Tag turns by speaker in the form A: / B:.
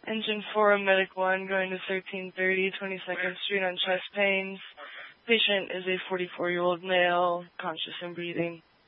A: Engine 4, Medic 1, going to 1330 22nd Street on chest pains. Patient is a 44-year-old male, conscious and breathing.